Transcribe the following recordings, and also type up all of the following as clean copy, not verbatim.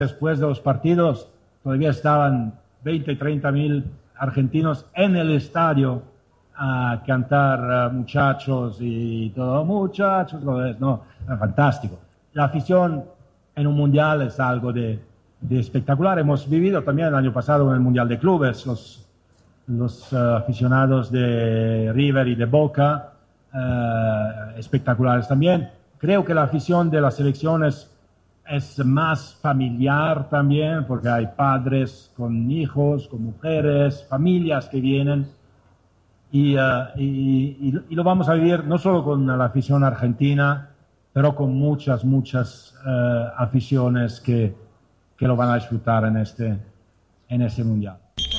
Después de los partidos todavía estaban 20, 30 mil argentinos en el estadio a cantar muchachos y todo, muchachos, no, fantástico. La afición en un mundial es algo de espectacular. Hemos vivido también el año pasado en el Mundial de Clubes, los aficionados de River y de Boca, espectaculares también. Creo que la afición de las selecciones es más familiar también, porque hay padres con hijos, con mujeres, familias que vienen, y lo vamos a vivir no solo con la afición argentina, pero con muchas aficiones que lo van a disfrutar en este mundial.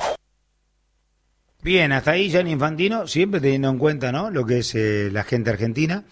Bien, hasta ahí Gianni Infantino, siempre teniendo en cuenta, ¿no?, lo que es la gente argentina,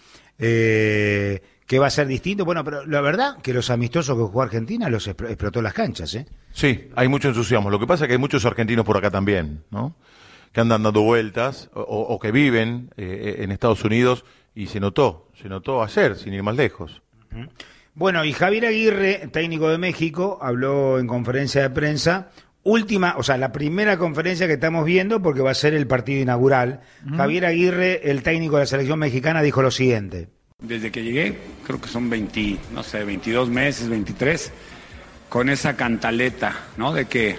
que va a ser distinto. Bueno, pero la verdad que los amistosos que jugó Argentina los explotó las canchas, ¿eh? Sí, hay mucho entusiasmo. Lo que pasa es que hay muchos argentinos por acá también, ¿no?, que andan dando vueltas o que viven en Estados Unidos, y se notó ayer, sin ir más lejos. Uh-huh. Bueno, y Javier Aguirre, técnico de México, habló en conferencia de prensa, la primera conferencia que estamos viendo, porque va a ser el partido inaugural. Uh-huh. Javier Aguirre, el técnico de la selección mexicana, dijo lo siguiente. Desde que llegué, creo que son 22 meses, 23, con esa cantaleta, ¿no?, de que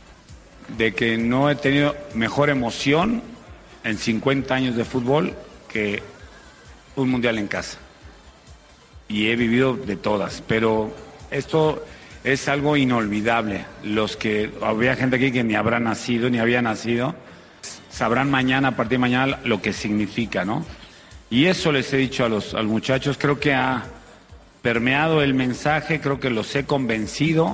no he tenido mejor emoción en 50 años de fútbol que un mundial en casa. Y he vivido de todas, pero esto es algo inolvidable. Había gente aquí que ni habrá nacido, ni había nacido, sabrán mañana, a partir de mañana, lo que significa, ¿no? Y eso les he dicho a los muchachos, creo que ha permeado el mensaje, creo que los he convencido,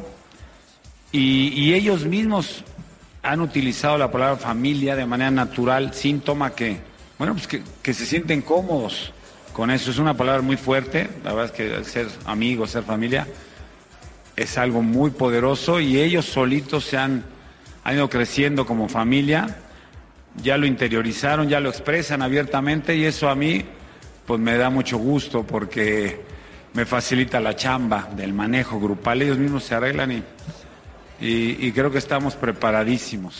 y ellos mismos han utilizado la palabra familia de manera natural, síntoma que se sienten cómodos con eso. Es una palabra muy fuerte, la verdad es que ser amigos, ser familia, es algo muy poderoso, y ellos solitos se han ido creciendo como familia, ya lo interiorizaron, ya lo expresan abiertamente, y eso a mí pues me da mucho gusto, porque me facilita la chamba del manejo grupal. Ellos mismos se arreglan y creo que estamos preparadísimos.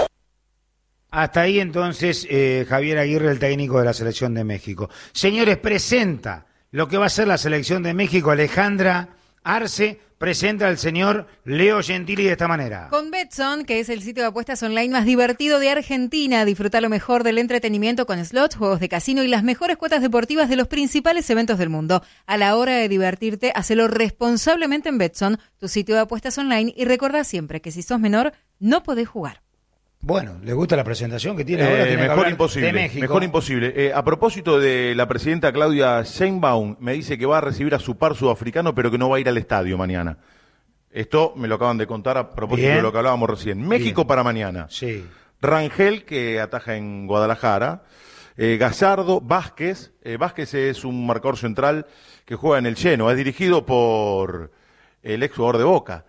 Hasta ahí entonces Javier Aguirre, el técnico de la selección de México. Señores, presenta lo que va a ser la selección de México. Alejandra Arce presenta al señor Leo Gentili de esta manera. Con Betson, que es el sitio de apuestas online más divertido de Argentina, disfruta lo mejor del entretenimiento con slots, juegos de casino y las mejores cuotas deportivas de los principales eventos del mundo. A la hora de divertirte, hacelo responsablemente en Betson, tu sitio de apuestas online, y recordá siempre que si sos menor, no podés jugar. Bueno, ¿le gusta la presentación que tiene ahora? Mejor imposible. A propósito de la presidenta Claudia Sheinbaum, me dice que va a recibir a su par sudafricano, pero que no va a ir al estadio mañana. Esto me lo acaban de contar a propósito de lo que hablábamos recién. México Bien. Para mañana. Sí. Rangel, que ataja en Guadalajara. Gallardo, Vázquez. Vázquez es un marcador central que juega en el Genoa. Es dirigido por el ex jugador de Boca.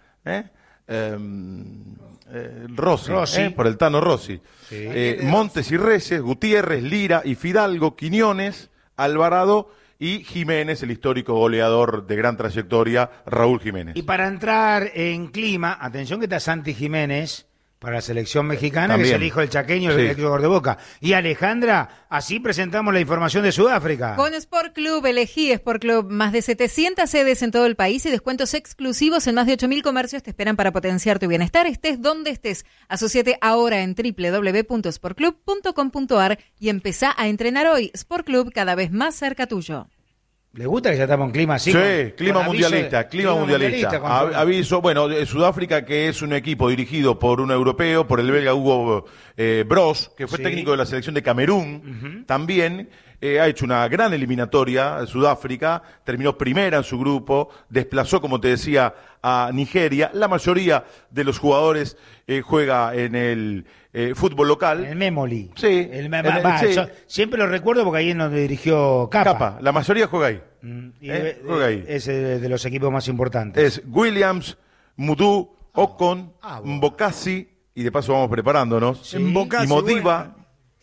Rossi. Por el Tano Rossi. Sí. Montes y Reyes, Gutiérrez, Lira y Fidalgo, Quiñones, Alvarado y Jiménez, el histórico goleador de gran trayectoria, Raúl Jiménez. Y para entrar en clima, atención que está Santi Jiménez para la selección mexicana, también, que es el hijo del chaqueño, el ex jugador de Boca. Y Alejandra, así presentamos la información de Sudáfrica. Con Sport Club, elegí Sport Club. Más de 700 sedes en todo el país y descuentos exclusivos en más de 8.000 comercios te esperan para potenciar tu bienestar, estés donde estés. Asociate ahora en www.sportclub.com.ar y empezá a entrenar hoy. Sport Club, cada vez más cerca tuyo. ¿Le gusta que ya estamos en clima así? Sí, clima mundialista. Aviso, Sudáfrica, que es un equipo dirigido por un europeo, por el belga Hugo Broos, que fue técnico de la selección de Camerún, también ha hecho una gran eliminatoria. Sudáfrica terminó primera en su grupo, desplazó, como te decía, a Nigeria. La mayoría de los jugadores juega en el fútbol local. El Memoli. Sí. Yo siempre lo recuerdo porque ahí es donde dirigió Capa. La mayoría juega ahí. Juega ahí. Es de los equipos más importantes. Es Williams, Mudú, Ocon, Mbokasi, y de paso vamos preparándonos. Sí. Y Modiba,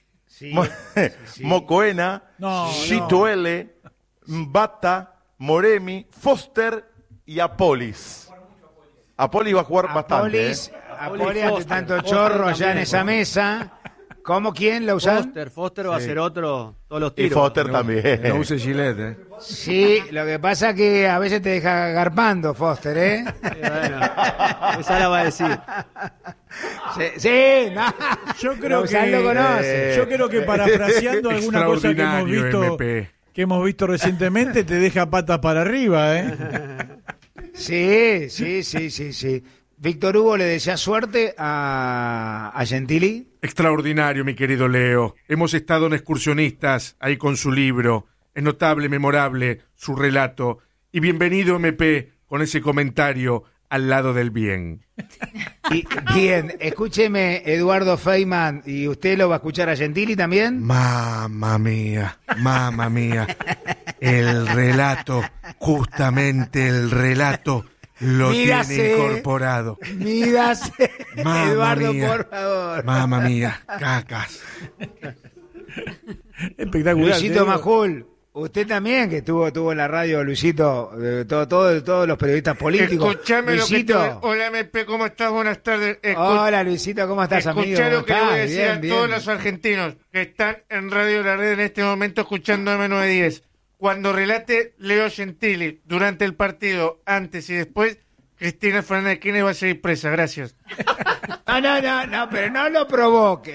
Mocoena, Chituele, Mbata, Moremi, Foster y Apolis. A Poli va a jugar bastante. A Poli hace tanto chorro allá en esa mesa. ¿Cómo? ¿Quién? ¿La usan? Foster va a ser otro, todos los tiros. Y Foster también. No use Gillette, Sí, lo que pasa es que a veces te deja garpando Foster, ¿eh? Sí, bueno, esa la va a decir. Sí, no. Yo creo lo conoce. Yo creo que parafraseando alguna cosa que hemos visto recientemente, te deja patas para arriba, ¿eh? Sí. Víctor Hugo le desea suerte a Gentili. Extraordinario, mi querido Leo. Hemos estado en Excursionistas, ahí con su libro. Es notable, memorable, su relato. Y bienvenido, MP, con ese comentario al lado del bien. Y, bien, escúcheme, Eduardo Feynman, ¿y usted lo va a escuchar a Gentili también? Mamma mía. El relato, justamente el relato, lo tiene incorporado. Mírase, Eduardo, mía, por favor. Mamma mía, cacas. Espectacular. Luisito Majul, usted también, que estuvo en la radio, Luisito, todos los periodistas políticos. Escuchame Luisito. lo que hola, MP, ¿cómo estás? Buenas tardes. Hola, Luisito, ¿cómo estás, amigo? Escuchá lo que le voy a decir bien, a todos los argentinos que están en Radio La Red en este momento escuchando M910. Cuando relate Leo Gentili durante el partido, antes y después, Cristina Fernández de Kirchner va a seguir presa. Gracias. No, pero no lo provoque.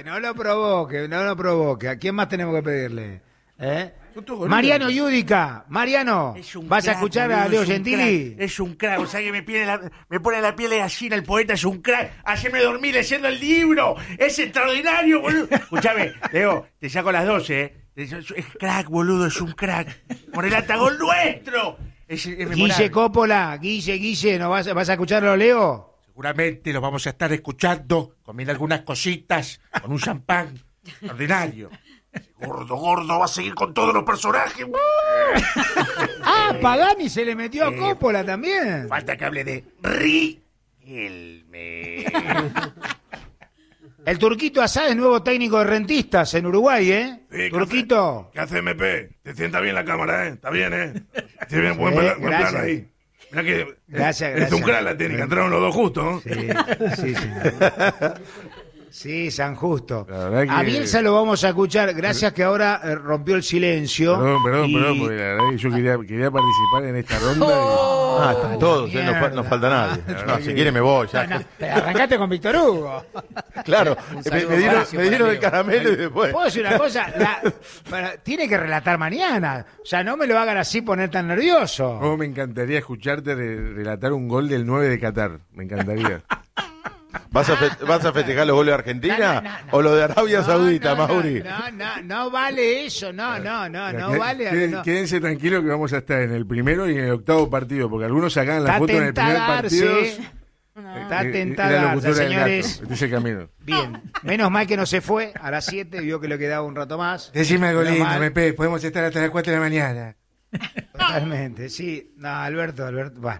¿A quién más tenemos que pedirle? Mariano Yudica. Mariano, ¿vas a escuchar a Leo Gentili? Es un crack, o sea que me pone la piel de gallina el poeta, es un crack. Ayer me dormí leyendo el libro, es extraordinario, boludo. Escuchame, Leo, te saco las 12, ¿eh? Es crack, boludo, es un crack. Relata gol nuestro. Es Guille Coppola, Guille, ¿no vas a escucharlo, Leo? Seguramente lo vamos a estar escuchando, comiendo algunas cositas, con un champán ordinario. Gordo, va a seguir con todos los personajes. Pagani se le metió a Coppola también. Falta que hable de Riquelme. El Turquito Asad es nuevo técnico de Rentistas en Uruguay, ¿eh? Sí, Turquito. ¿Qué hace MP? Te sienta bien la cámara, ¿eh? Está bien, ¿eh? Tiene bien, buen plano ahí. Mirá que gracias. Es un crack la técnica, entraron los dos justos, ¿no? Sí. Sí, San Justo. A Bielsa lo vamos a escuchar, gracias que ahora rompió el silencio. Perdón, porque la verdad que yo quería participar en esta ronda. Están todos, no falta nadie. No, si quiere me voy. Ya. Arrancaste con Víctor Hugo. Claro, me dieron el caramelo y después. ¿Puedo decir una cosa? Tiene que relatar mañana. O sea, no me lo hagan así poner tan nervioso. Me encantaría escucharte relatar un gol del 9 de Qatar. Me encantaría. ¿Vas a festejar los goles de Argentina o los de Arabia Saudita, Mauri? No vale eso, no vale. Quédense tranquilos que vamos a estar en el primero y en el octavo partido, porque algunos sacan la foto en el primer partido. Está tentada, señores. Este es el camino. Bien, menos mal que no se fue a las 7, vio que le quedaba un rato más. Decime algo lindo, MP, podemos estar hasta las 4 de la mañana. Totalmente, sí. No, Alberto, va.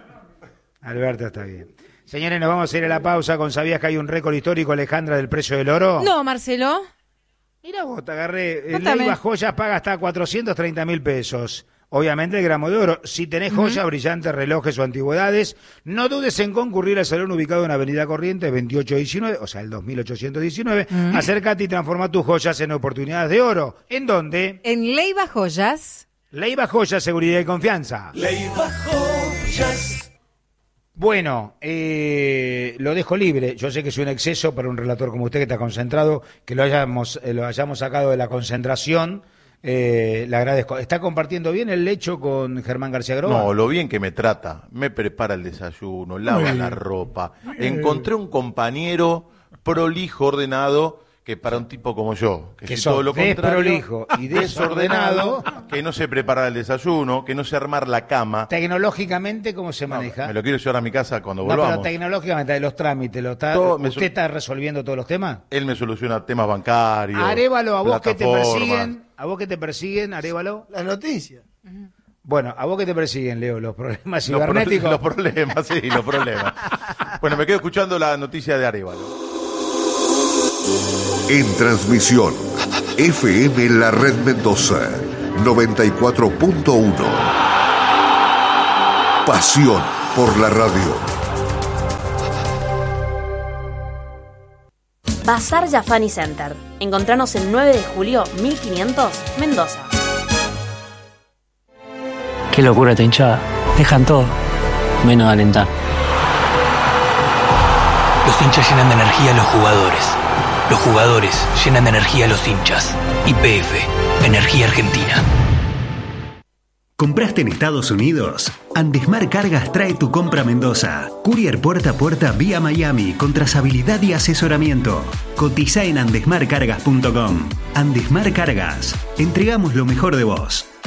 Alberto está bien. Señores, nos vamos a ir a la pausa con ¿sabías que hay un récord histórico, Alejandra, del precio del oro? No, Marcelo. Mira vos, te agarré. Leiva Joyas paga hasta 430.000 pesos. Obviamente el gramo de oro. Si tenés joyas, brillantes, relojes o antigüedades, no dudes en concurrir al salón ubicado en Avenida Corrientes 2819, o sea, el 2819. Acércate y transforma tus joyas en oportunidades de oro. ¿En dónde? En Leiva Joyas. Leiva Joyas, seguridad y confianza. Leiva Joyas. Bueno, lo dejo libre. Yo sé que es un exceso para un relator como usted que está concentrado, que lo hayamos sacado de la concentración. Le agradezco. ¿Está compartiendo bien el lecho con Germán García Groba? No, lo bien que me trata. Me prepara el desayuno, lava la ropa. Encontré un compañero prolijo, ordenado, que para un tipo como yo, que es todo lo contrario, desprolijo y desordenado, que no se prepara el desayuno, que no sé armar la cama. Tecnológicamente, ¿cómo se maneja? Me lo quiero llevar a mi casa cuando volvamos. Pero tecnológicamente, de los trámites, ¿usted está resolviendo todos los temas? Él me soluciona temas bancarios. Arévalo, a vos que te persiguen, Arévalo. Las noticias. Bueno, a vos que te persiguen, Leo, los problemas cibernéticos. Los problemas. Bueno, me quedo escuchando la noticia de Arévalo. En transmisión, FM La Red Mendoza, 94.1. Pasión por la radio. Bazar Jafani Center. Encontranos el 9 de julio 1500, Mendoza. Qué locura esta hinchada. Dejan todo, menos alentar. Los hinchas llenan de energía a los jugadores. Los jugadores llenan de energía a los hinchas. YPF, Energía Argentina. ¿Compraste en Estados Unidos? Andesmar Cargas trae tu compra a Mendoza. Courier puerta a puerta vía Miami con trazabilidad y asesoramiento. Cotiza en andesmarcargas.com. Andesmar Cargas. Entregamos lo mejor de vos.